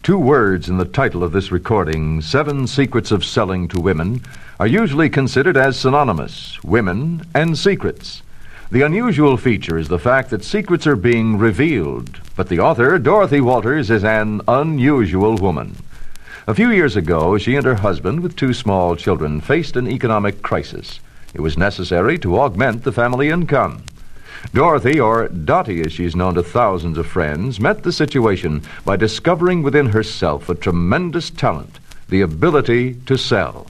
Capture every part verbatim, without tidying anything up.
Two words in the title of this recording, Seven Secrets of Selling to Women, are usually considered as synonymous, women and secrets. The unusual feature is the fact that secrets are being revealed, but the author, Dorothy Walters, is an unusual woman. A few years ago, she and her husband, with two small children, faced an economic crisis. It was necessary to augment the family income. Dorothy, or Dottie as she's known to thousands of friends, met the situation by discovering within herself a tremendous talent, the ability to sell.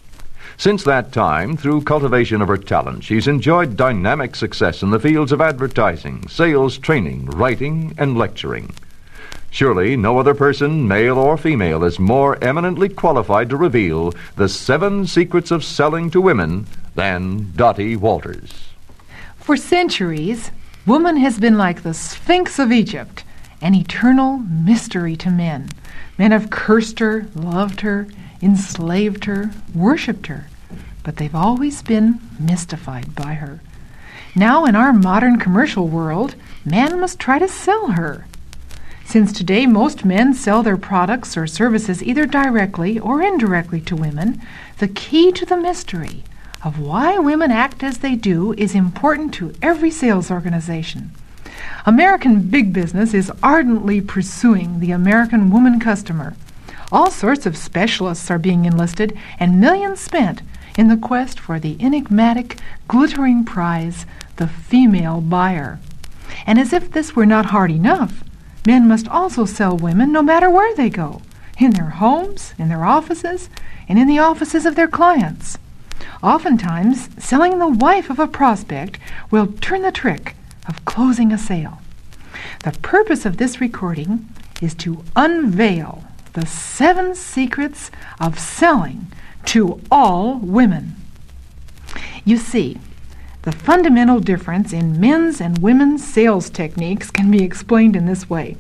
Since that time, through cultivation of her talent, she's enjoyed dynamic success in the fields of advertising, sales training, writing, and lecturing. Surely no other person, male or female, is more eminently qualified to reveal the seven secrets of selling to women than Dottie Walters. For centuries, woman has been like the Sphinx of Egypt, an eternal mystery to men. Men have cursed her, loved her, enslaved her, worshipped her, but they've always been mystified by her. Now, in our modern commercial world, man must try to sell her. Since today most men sell their products or services either directly or indirectly to women, the key to the mystery of why women act as they do is important to every sales organization. American big business is ardently pursuing the American woman customer. All sorts of specialists are being enlisted and millions spent in the quest for the enigmatic, glittering prize, the female buyer. And as if this were not hard enough, men must also sell women no matter where they go, in their homes, in their offices, and in the offices of their clients. Oftentimes, selling the wife of a prospect will turn the trick of closing a sale. The purpose of this recording is to unveil the seven secrets of selling to all women. You see, the fundamental difference in men's and women's sales techniques can be explained in this way.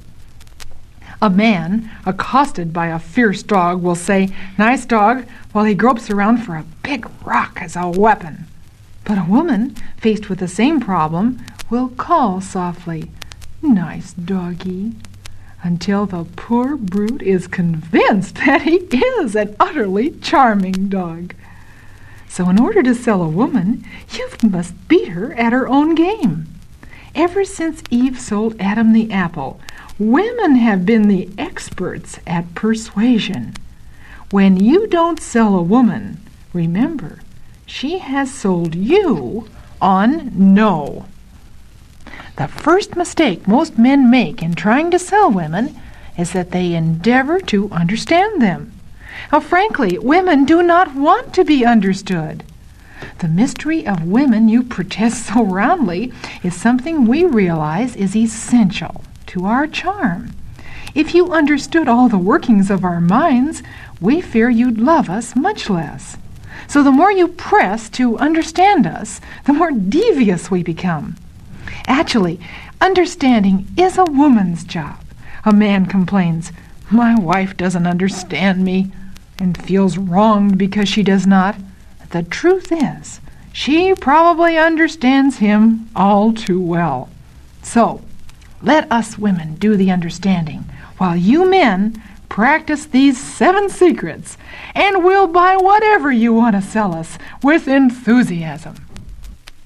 A man accosted by a fierce dog will say, "Nice dog," while he gropes around for a big rock as a weapon. But a woman, faced with the same problem, will call softly, "Nice doggy," until the poor brute is convinced that he is an utterly charming dog. So in order to sell a woman, you must beat her at her own game. Ever since Eve sold Adam the apple, women have been the experts at persuasion. When you don't sell a woman, remember, she has sold you on no. The first mistake most men make in trying to sell women is that they endeavor to understand them. Now, frankly, women do not want to be understood. The mystery of women you protest so roundly is something we realize is essential to our charm. If you understood all the workings of our minds, we fear you'd love us much less. So the more you press to understand us, the more devious we become. Actually, understanding is a woman's job. A man complains, "My wife doesn't understand me," and feels wronged because she does not. The truth is, she probably understands him all too well. So, let us women do the understanding, while you men practice these seven secrets, and we'll buy whatever you want to sell us with enthusiasm.